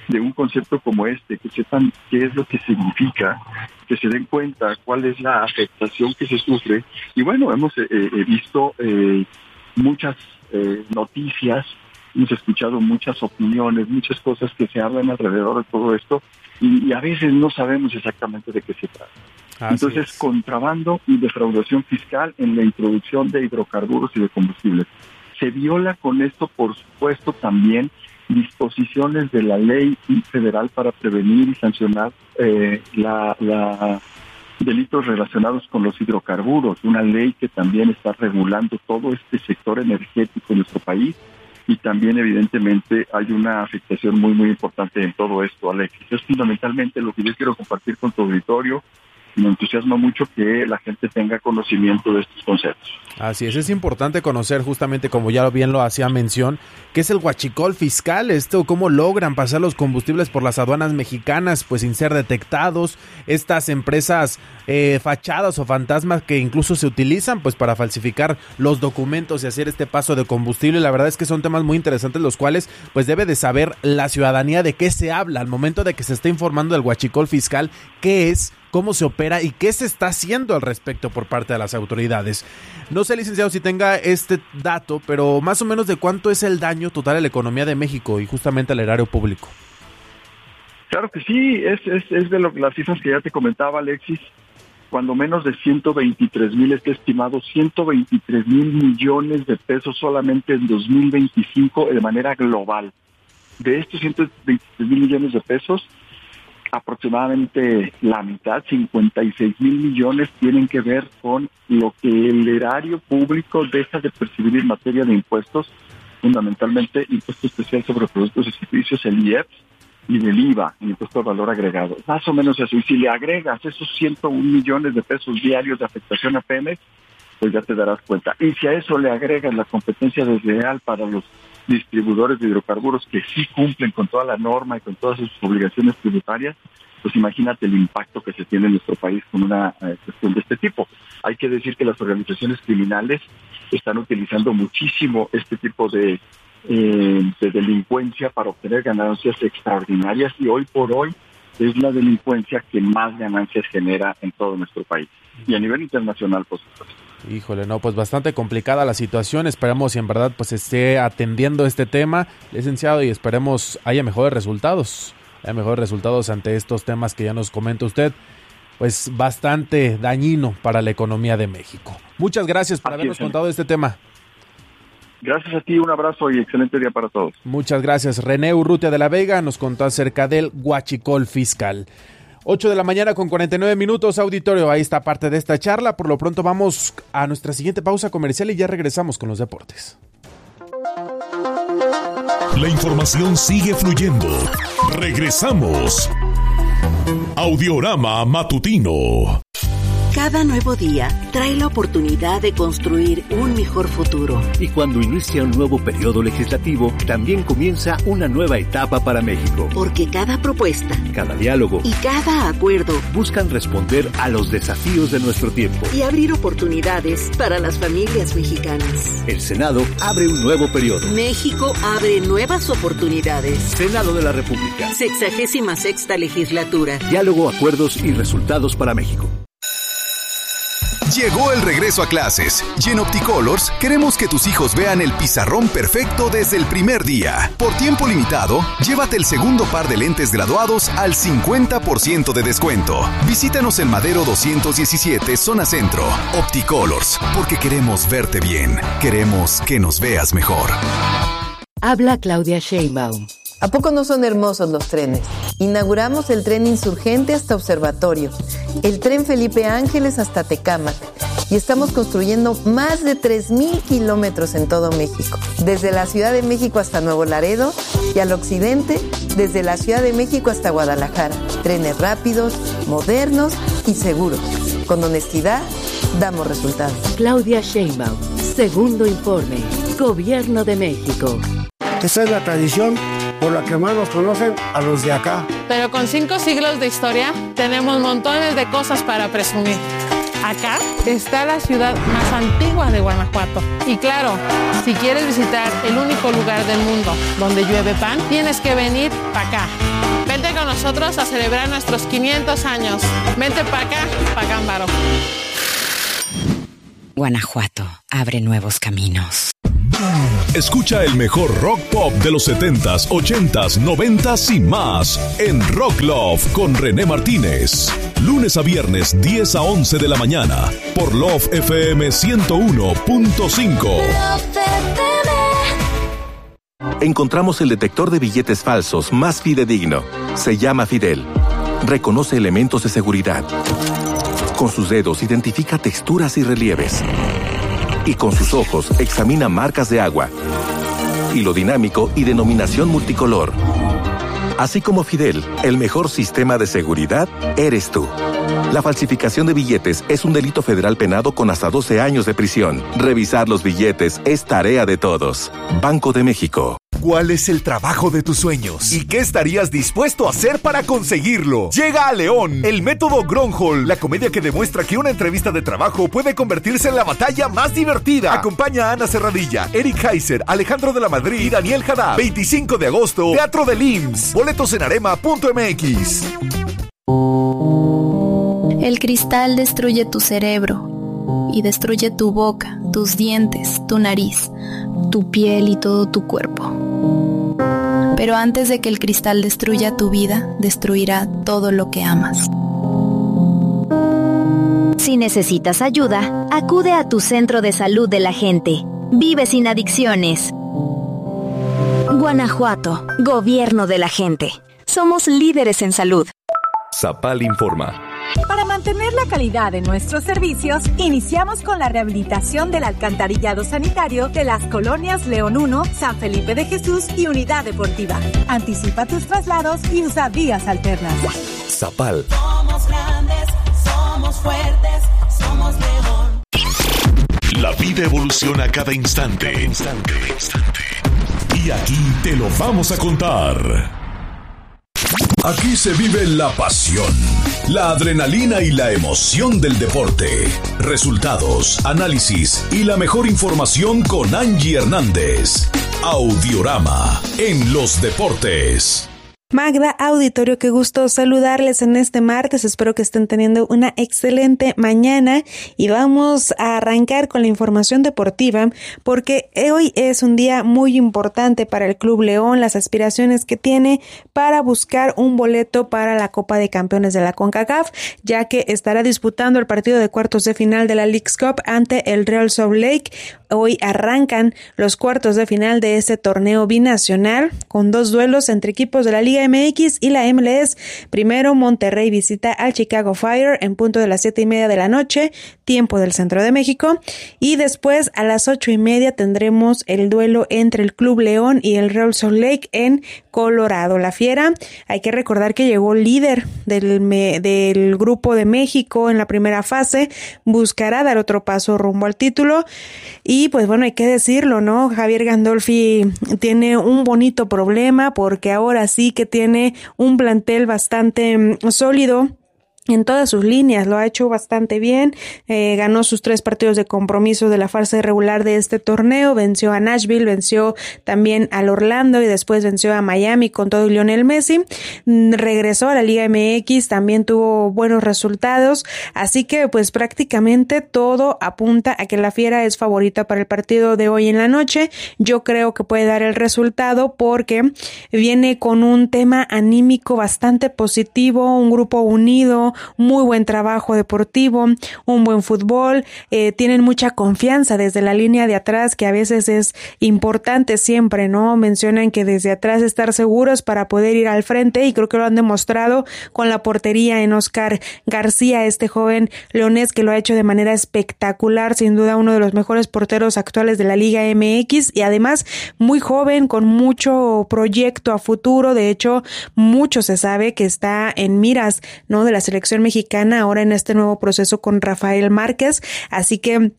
de un concepto como este, que sepan qué es lo que significa, que se den cuenta cuál es la afectación que se sufre. Y bueno, hemos eh, eh, visto eh, muchas eh, noticias, hemos escuchado muchas opiniones, muchas cosas que se hablan alrededor de todo esto, y, y a veces no sabemos exactamente de qué se trata. Así Entonces, es. contrabando y defraudación fiscal en la introducción de hidrocarburos y de combustibles. Se viola con esto, por supuesto, también disposiciones de la ley federal para prevenir y sancionar eh, la, la delitos relacionados con los hidrocarburos, una ley que también está regulando todo este sector energético en nuestro país, y también evidentemente hay una afectación muy muy importante en todo esto, Alexis. Es fundamentalmente lo que yo quiero compartir con tu auditorio. Me entusiasma mucho que la gente tenga conocimiento de estos conceptos. Así es, es importante conocer justamente, como ya bien lo hacía mención, qué es el huachicol fiscal, esto, cómo logran pasar los combustibles por las aduanas mexicanas, pues sin ser detectados, estas empresas eh, fachadas o fantasmas que incluso se utilizan pues para falsificar los documentos y hacer este paso de combustible. La verdad es que son temas muy interesantes, los cuales pues debe de saber la ciudadanía de qué se habla al momento de que se esté informando del huachicol fiscal, qué es, cómo se opera y qué se está haciendo al respecto por parte de las autoridades. No sé, licenciado, si tenga este dato, pero más o menos de cuánto es el daño total a la economía de México y justamente al erario público. Claro que sí, es, es, es de lo, las cifras que ya te comentaba, Alexis. Cuando menos de ciento veintitrés mil, está estimado ciento veintitrés mil millones de pesos solamente en dos mil veinticinco de manera global. De estos ciento veintitrés mil millones de pesos, aproximadamente la mitad, cincuenta y seis mil millones, tienen que ver con lo que el erario público deja de percibir en materia de impuestos, fundamentalmente impuesto especial sobre productos y servicios, el I E P S, y del I V A, el impuesto al valor agregado. Más o menos eso. Y si le agregas esos ciento un millones de pesos diarios de afectación a Pemex, pues ya te darás cuenta. Y si a eso le agregas la competencia desleal para los distribuidores de hidrocarburos que sí cumplen con toda la norma y con todas sus obligaciones tributarias, pues imagínate el impacto que se tiene en nuestro país con una eh, cuestión de este tipo. Hay que decir que las organizaciones criminales están utilizando muchísimo este tipo de, eh, de delincuencia para obtener ganancias extraordinarias, y hoy por hoy es la delincuencia que más ganancias genera en todo nuestro país y a nivel internacional, por supuesto. Híjole, no, pues bastante complicada la situación. Esperemos y en verdad pues esté atendiendo este tema, licenciado, y esperemos haya mejores resultados, haya mejores resultados ante estos temas que ya nos comenta usted, pues bastante dañino para la economía de México. Muchas gracias por Así habernos es, contado este tema. Gracias a ti, un abrazo y excelente día para todos. Muchas gracias. René Urrutia de la Vega nos contó acerca del huachicol fiscal. ocho de la mañana con cuarenta y nueve minutos, auditorio. Ahí está parte de esta charla. Por lo pronto vamos a nuestra siguiente pausa comercial y ya regresamos con los deportes. La información sigue fluyendo. Regresamos. Audiorama Matutino. Cada nuevo día trae la oportunidad de construir un mejor futuro. Y cuando inicia un nuevo periodo legislativo, también comienza una nueva etapa para México. Porque cada propuesta, cada diálogo y cada acuerdo buscan responder a los desafíos de nuestro tiempo y abrir oportunidades para las familias mexicanas. El Senado abre un nuevo periodo. México abre nuevas oportunidades. Senado de la República. Sexagésima sexta legislatura. Diálogo, acuerdos y resultados para México. Llegó el regreso a clases y en Opticolors queremos que tus hijos vean el pizarrón perfecto desde el primer día. Por tiempo limitado, llévate el segundo par de lentes graduados al cincuenta por ciento de descuento. Visítanos en Madero doscientos diecisiete, zona centro. Opticolors, porque queremos verte bien. Queremos que nos veas mejor. Habla Claudia Sheinbaum. ¿A poco no son hermosos los trenes? Inauguramos el tren Insurgente hasta Observatorio, el tren Felipe Ángeles hasta Tecámac, y estamos construyendo más de tres mil kilómetros en todo México, desde la Ciudad de México hasta Nuevo Laredo y al occidente, desde la Ciudad de México hasta Guadalajara. Trenes rápidos, modernos y seguros. Con honestidad, damos resultados. Claudia Sheinbaum, segundo informe, Gobierno de México. Esa es la tradición por la que más nos conocen a los de acá. Pero con cinco siglos de historia, tenemos montones de cosas para presumir. Acá está la ciudad más antigua de Guanajuato. Y claro, si quieres visitar el único lugar del mundo donde llueve pan, tienes que venir para acá, nosotros a celebrar nuestros quinientos años. Vente para acá, para Cámbaro. Guanajuato abre nuevos caminos. Escucha el mejor rock pop de los setentas, ochentas, noventas y más en Rock Love con René Martínez. Lunes a viernes, diez a once de la mañana por Love F M ciento uno punto cinco. Encontramos el detector de billetes falsos más fidedigno. Se llama Fidel. Reconoce elementos de seguridad. Con sus dedos identifica texturas y relieves. Y con sus ojos examina marcas de agua. Hilo dinámico y denominación multicolor. Así como Fidel, el mejor sistema de seguridad eres tú. La falsificación de billetes es un delito federal penado con hasta doce años de prisión. Revisar los billetes es tarea de todos. Banco de México. ¿Cuál es el trabajo de tus sueños? ¿Y qué estarías dispuesto a hacer para conseguirlo? Llega a León el método Gronholm, la comedia que demuestra que una entrevista de trabajo puede convertirse en la batalla más divertida. Acompaña a Ana Serradilla, Eric Heiser, Alejandro de la Madrid y Daniel Haddad. veinticinco de agosto, Teatro del I M S S. Boletos en arema punto m x. El cristal destruye tu cerebro y destruye tu boca, tus dientes, tu nariz, tu piel y todo tu cuerpo. Pero antes de que el cristal destruya tu vida, destruirá todo lo que amas. Si necesitas ayuda, acude a tu centro de salud de la gente. Vive sin adicciones. Guanajuato, gobierno de la gente. Somos líderes en salud. Zapal informa. Para mantener la calidad de nuestros servicios, iniciamos con la rehabilitación del alcantarillado sanitario de las colonias León uno, San Felipe de Jesús y Unidad Deportiva. Anticipa tus traslados y usa vías alternas. Zapal. Somos grandes, somos fuertes, somos León. La vida evoluciona cada instante. Instante, instante. Y aquí te lo vamos a contar. Aquí se vive la pasión, la adrenalina y la emoción del deporte. Resultados, análisis y la mejor información con Angie Hernández. Audiorama en los deportes. Magda, auditorio, qué gusto saludarles en este martes. Espero que estén teniendo una excelente mañana y vamos a arrancar con la información deportiva porque hoy es un día muy importante para el Club León, las aspiraciones que tiene para buscar un boleto para la Copa de Campeones de la CONCACAF, ya que estará disputando el partido de cuartos de final de la Leagues Cup ante el Real Salt Lake. Hoy arrancan los cuartos de final de este torneo binacional con dos duelos entre equipos de la Liga M X y la M L S. Primero, Monterrey visita al Chicago Fire en punto de las siete y media de la noche, tiempo del centro de México. Y después, a las ocho y media, tendremos el duelo entre el Club León y el Real Salt Lake en Colorado. La Fiera, hay que recordar que llegó líder del, me, del grupo de México en la primera fase, buscará dar otro paso rumbo al título. Y pues bueno, hay que decirlo, ¿no? Javier Gandolfi tiene un bonito problema porque ahora sí que tiene un plantel bastante sólido en todas sus líneas, lo ha hecho bastante bien, eh, ganó sus tres partidos de compromiso de la fase regular de este torneo, venció a Nashville, venció también al Orlando y después venció a Miami con todo Lionel Messi, regresó a la Liga M X, también tuvo buenos resultados, así que pues prácticamente todo apunta a que la Fiera es favorita para el partido de hoy en la noche. Yo creo que puede dar el resultado porque viene con un tema anímico bastante positivo, un grupo unido, muy buen trabajo deportivo, un buen fútbol, eh, tienen mucha confianza desde la línea de atrás, que a veces es importante siempre, ¿no? Mencionan que desde atrás estar seguros para poder ir al frente y creo que lo han demostrado con la portería en Oscar García, este joven leonés que lo ha hecho de manera espectacular, sin duda uno de los mejores porteros actuales de la Liga M X y además muy joven, con mucho proyecto a futuro. De hecho, mucho se sabe que está en miras, ¿no?, de la selección mexicana ahora en este nuevo proceso con Rafael Márquez, así que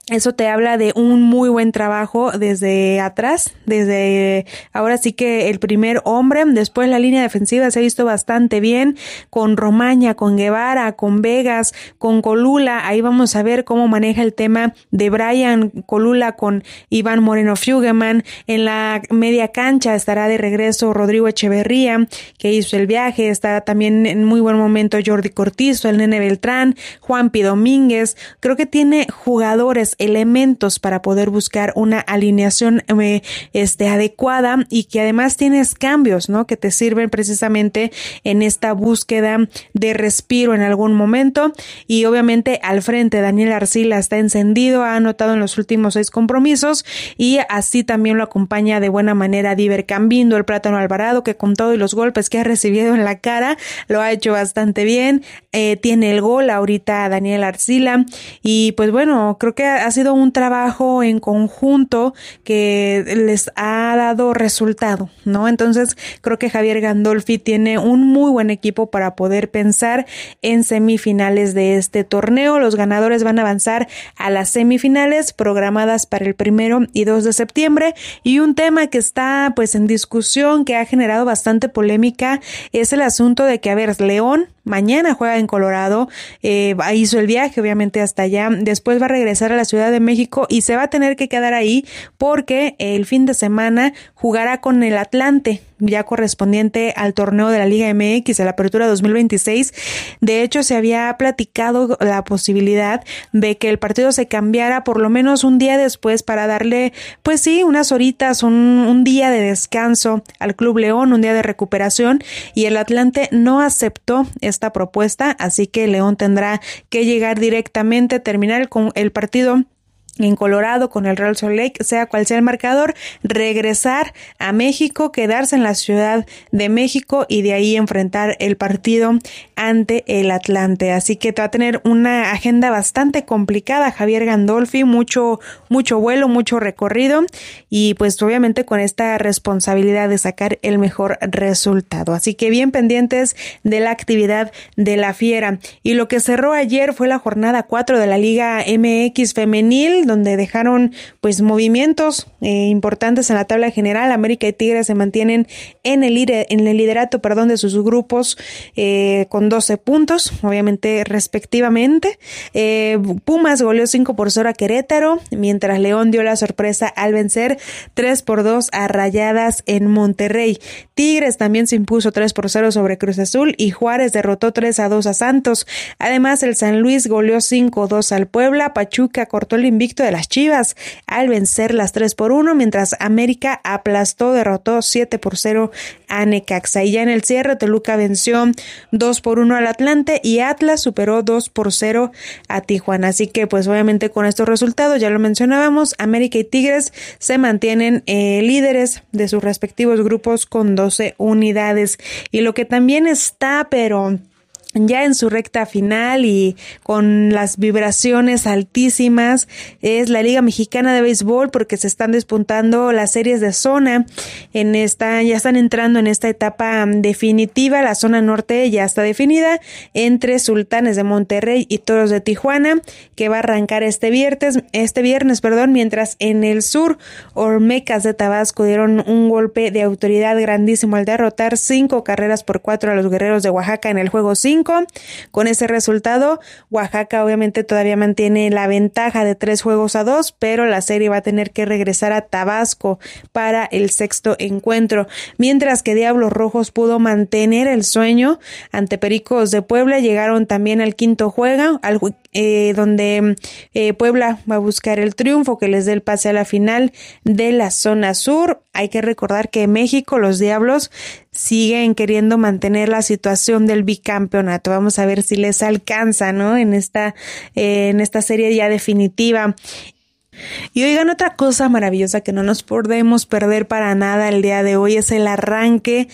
Eso te habla de un muy buen trabajo desde atrás, desde ahora sí que el primer hombre. Después la línea defensiva se ha visto bastante bien con Romaña, con Guevara, con Vegas, con Colula. Ahí vamos a ver cómo maneja el tema de Brian Colula con Iván Moreno Fuggeman. En la media cancha estará de regreso Rodrigo Echeverría, que hizo el viaje. Está también en muy buen momento Jordi Cortizo, el Nene Beltrán, Juanpi Domínguez. Creo que tiene jugadores, elementos para poder buscar una alineación eh, este, adecuada y que además tienes cambios, ¿no? Que te sirven precisamente en esta búsqueda de respiro en algún momento. Y obviamente al frente Daniel Arcila está encendido, ha anotado en los últimos seis compromisos y así también lo acompaña de buena manera Diver Cambindo, el Plátano Alvarado, que con todos los golpes que ha recibido en la cara lo ha hecho bastante bien. Eh, tiene el gol ahorita Daniel Arcila y pues bueno, creo que ha sido un trabajo en conjunto que les ha dado resultado, ¿no? Entonces creo que Javier Gandolfi tiene un muy buen equipo para poder pensar en semifinales de este torneo. Los ganadores van a avanzar a las semifinales programadas para el primero y dos de septiembre, y un tema que está pues en discusión, que ha generado bastante polémica, es el asunto de que, a ver, León mañana juega en Colorado, eh, hizo el viaje obviamente hasta allá, después va a regresar a la Ciudad de México y se va a tener que quedar ahí porque el fin de semana jugará con el Atlante, ya correspondiente al torneo de la Liga M X, a la Apertura dos mil veintiséis. De hecho, se había platicado la posibilidad de que el partido se cambiara por lo menos un día después para darle, pues sí, unas horitas, un, un día de descanso al Club León, un día de recuperación, y el Atlante no aceptó esta propuesta, así que León tendrá que llegar directamente, terminar con el partido en Colorado con el Real Salt Lake, sea cual sea el marcador, regresar a México, quedarse en la Ciudad de México y de ahí enfrentar el partido ante el Atlante. Así que va a tener una agenda bastante complicada Javier Gandolfi, mucho, mucho vuelo, mucho recorrido y pues obviamente con esta responsabilidad de sacar el mejor resultado. Así que bien pendientes de la actividad de la Fiera. Y lo que cerró ayer fue la jornada cuatro de la Liga M X femenil, donde dejaron pues movimientos eh, importantes en la tabla general. América y Tigres se mantienen en el, en el liderato perdón, de sus grupos eh, con doce puntos, obviamente respectivamente. Eh, Pumas goleó cinco por cero a Querétaro, mientras León dio la sorpresa al vencer tres por dos a Rayadas en Monterrey. Tigres también se impuso tres por cero sobre Cruz Azul y Juárez derrotó tres a dos a Santos. Además, el San Luis goleó cinco dos al Puebla. Pachuca cortó el invicto de las Chivas al vencer las tres por uno, mientras América aplastó, derrotó siete por cero a Necaxa. Y ya en el cierre, Toluca venció dos por uno al Atlante y Atlas superó dos por cero a Tijuana. Así que pues obviamente con estos resultados, ya lo mencionábamos, América y Tigres se mantienen eh, líderes de sus respectivos grupos con doce unidades. Y lo que también está, pero ya en su recta final y con las vibraciones altísimas, es la Liga Mexicana de Béisbol, porque se están despuntando las series de zona. En esta, ya están entrando en esta etapa definitiva. La zona norte ya está definida entre Sultanes de Monterrey y Toros de Tijuana, que va a arrancar este viernes, este viernes, perdón, mientras en el sur, Olmecas de Tabasco dieron un golpe de autoridad grandísimo al derrotar cinco carreras por cuatro a los Guerreros de Oaxaca en el juego cinco. Con ese resultado, Oaxaca obviamente todavía mantiene la ventaja de tres juegos a dos, pero la serie va a tener que regresar a Tabasco para el sexto encuentro. Mientras que Diablos Rojos pudo mantener el sueño ante Pericos de Puebla, llegaron también al quinto juego, al, eh, donde eh, Puebla va a buscar el triunfo que les dé el pase a la final de la zona sur. Hay que recordar que en México los Diablos siguen queriendo mantener la situación del bicampeonato. Vamos a ver si les alcanza, ¿no? En esta, eh, en esta serie ya definitiva. Y oigan, otra cosa maravillosa que no nos podemos perder para nada el día de hoy es el arranque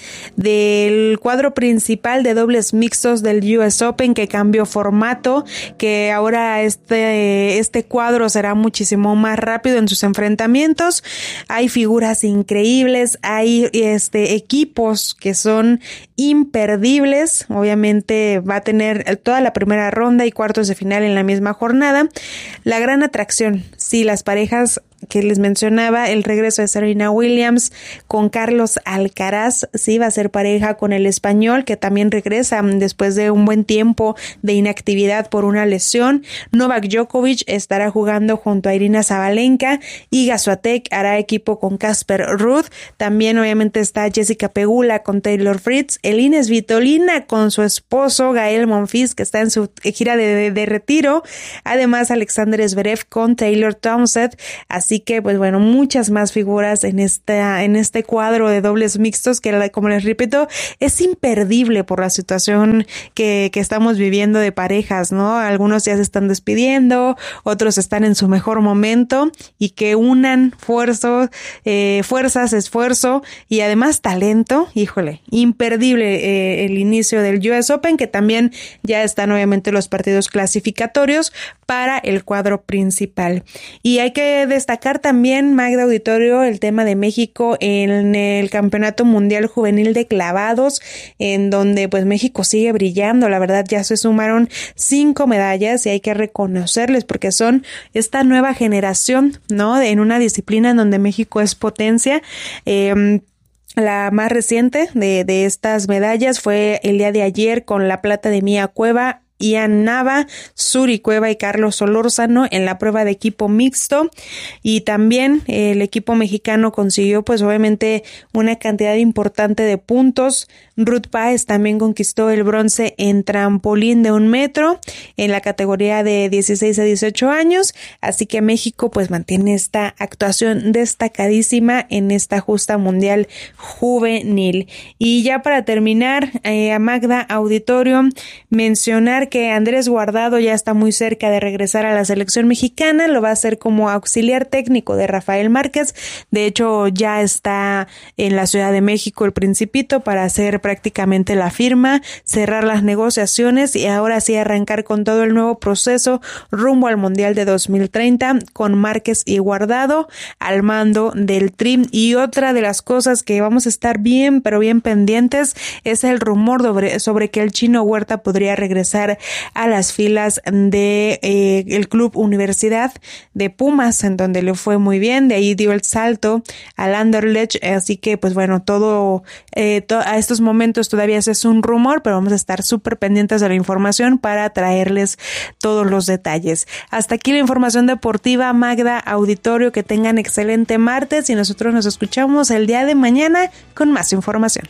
del cuadro principal de dobles mixtos del U S Open, que cambió formato, que ahora este, este cuadro será muchísimo más rápido en sus enfrentamientos. Hay figuras increíbles, hay este equipos que son imperdibles. Obviamente va a tener toda la primera ronda y cuartos de final en la misma jornada. La gran atracción, sí, las parejas que les mencionaba, el regreso de Serena Williams con Carlos Alcaraz, sí, va a ser pareja con el español, que también regresa después de un buen tiempo de inactividad por una lesión. Novak Djokovic estará jugando junto a Irina Zabalenka, y Iga Swiatek hará equipo con Casper Ruud. También obviamente está Jessica Pegula con Taylor Fritz, Elina Svitolina con su esposo Gael Monfils, que está en su gira de, de, de retiro. Además, Alexander Zverev con Taylor Townsend. Así que, pues bueno, muchas más figuras en esta, en este cuadro de dobles mixtos que, como les repito, es imperdible por la situación que, que estamos viviendo de parejas, ¿no? Algunos ya se están despidiendo, otros están en su mejor momento, y que unan fuerzo, eh, fuerzas, esfuerzo y además talento. Híjole, imperdible eh, el inicio del U S Open, que también ya están obviamente los partidos clasificatorios para el cuadro principal. Y hay que destacar también, Magda Auditorio, el tema de México en el Campeonato Mundial Juvenil de Clavados, en donde pues México sigue brillando. La verdad, ya se sumaron cinco medallas y hay que reconocerles porque son esta nueva generación, ¿no? En una disciplina en donde México es potencia. Eh, La más reciente de, de estas medallas fue el día de ayer con la plata de Mía Cueva, Ian Nava, Suri Cueva y Carlos Solórzano en la prueba de equipo mixto. Y también el equipo mexicano consiguió pues obviamente una cantidad importante de puntos. Ruth Páez también conquistó el bronce en trampolín de un metro en la categoría de dieciséis a dieciocho años. Así que México pues mantiene esta actuación destacadísima en esta justa mundial juvenil. Y ya para terminar, eh, a Magda Auditorio, mencionar que Andrés Guardado ya está muy cerca de regresar a la selección mexicana. Lo va a hacer como auxiliar técnico de Rafael Márquez. De hecho, ya está en la Ciudad de México el Principito para hacer prácticamente la firma, cerrar las negociaciones y ahora sí arrancar con todo el nuevo proceso rumbo al Mundial de dos mil treinta con Márquez y Guardado al mando del Tri. Y otra de las cosas que vamos a estar bien, pero bien pendientes es el rumor sobre, sobre que el Chino Huerta podría regresar a las filas de eh, el Club Universidad de Pumas, en donde le fue muy bien. De ahí dio el salto al Anderlecht, así que pues bueno, todo eh, to- a estos momentos todavía es un rumor, pero vamos a estar súper pendientes de la información para traerles todos los detalles. Hasta aquí la información deportiva, Magda Auditorio, que tengan excelente martes y nosotros nos escuchamos el día de mañana con más información.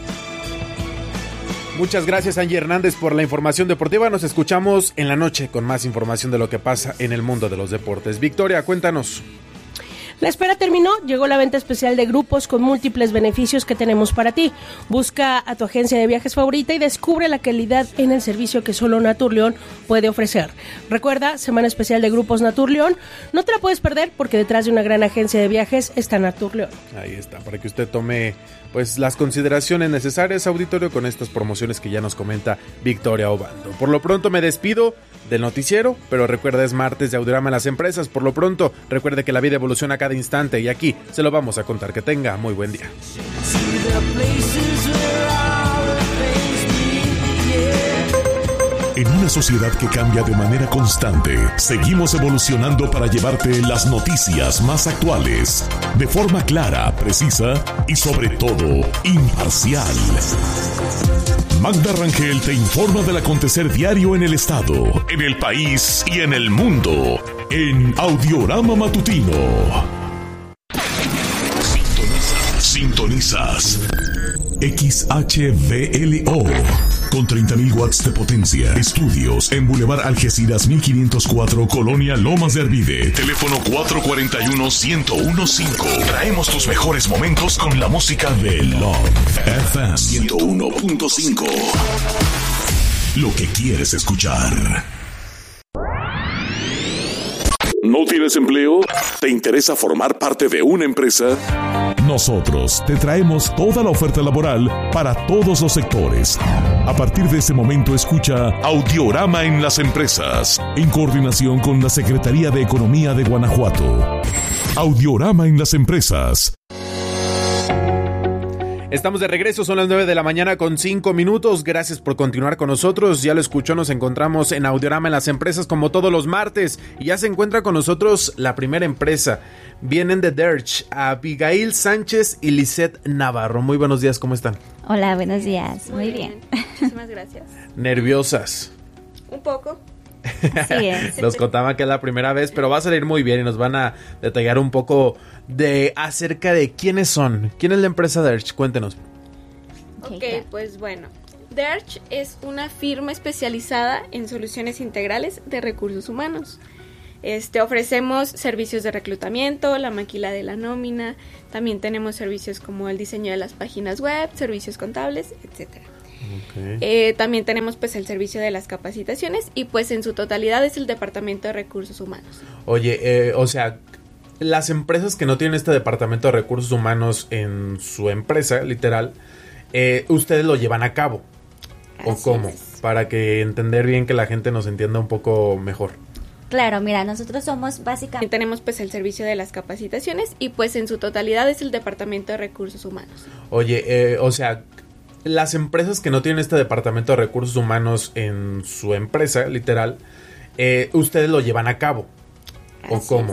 Muchas gracias, Angie Hernández, por la información deportiva. Nos escuchamos en la noche con más información de lo que pasa en el mundo de los deportes. Victoria, cuéntanos. La espera terminó, llegó la venta especial de grupos con múltiples beneficios que tenemos para ti. Busca a tu agencia de viajes favorita y descubre la calidad en el servicio que solo Naturleón puede ofrecer. Recuerda, semana especial de grupos Naturleón. No te la puedes perder porque detrás de una gran agencia de viajes está Naturleón. Ahí está, para que usted tome pues las consideraciones necesarias, auditorio, con estas promociones que ya nos comenta Victoria Obando. Por lo pronto me despido del noticiero, pero recuerda, es martes de Audiorama en las empresas. Por lo pronto, recuerde que la vida evoluciona cada instante y aquí se lo vamos a contar. Que tenga muy buen día. En una sociedad que cambia de manera constante, seguimos evolucionando para llevarte las noticias más actuales, de forma clara, precisa y sobre todo, imparcial. Magda Rangel te informa del acontecer diario en el estado, en el país y en el mundo, en Audiorama Matutino. Sintonizas, sintonizas. X H V L O con treinta mil watts de potencia. Estudios en Boulevard Algeciras mil quinientos cuatro, Colonia Lomas de Arvide. Teléfono cuatro cuatro uno, uno cero uno cinco. Traemos tus mejores momentos con la música de Love F M ciento uno punto cinco. Lo que quieres escuchar. No tienes ¿Tienes empleo? ¿Te interesa formar parte de una empresa? Nosotros te traemos toda la oferta laboral para todos los sectores. A partir de este momento escucha Audiorama en las empresas, en coordinación con la Secretaría de Economía de Guanajuato. Audiorama en las empresas. Estamos de regreso, son las nueve de la mañana con cinco minutos. Gracias por continuar con nosotros. Ya lo escuchó, nos encontramos en Audiorama en las empresas como todos los martes. Y ya se encuentra con nosotros la primera empresa. Vienen de Derch, Abigail Sánchez y Lisette Navarro. Muy buenos días, ¿cómo están? Hola, buenos días. Muy, Muy bien. bien. Muchísimas gracias. ¿Nerviosas? Un poco. Sí es. Nos contaban que es la primera vez, pero va a salir muy bien y nos van a detallar un poco de acerca de quiénes son. ¿Quién es la empresa Derch? Cuéntenos. Ok, okay, pues bueno, Derch es una firma especializada en soluciones integrales de recursos humanos. Este, ofrecemos servicios de reclutamiento, la maquila de la nómina, también tenemos servicios como el diseño de las páginas web, servicios contables, etcétera. Okay. Eh, también tenemos pues el servicio de las capacitaciones y pues en su totalidad es el departamento de recursos humanos. Oye, eh, o sea, las empresas que no tienen este departamento de recursos humanos en su empresa, literal, eh, ustedes lo llevan a cabo. ¿O Así cómo? es. Para que entender bien, que la gente nos entienda un poco mejor. Claro, mira, nosotros somos básicamente... Tenemos pues el servicio de las capacitaciones y pues en su totalidad es el departamento de recursos humanos. Oye, eh, o sea, las empresas que no tienen este departamento de recursos humanos en su empresa, literal, eh, ustedes lo llevan a cabo. ¿O Así cómo?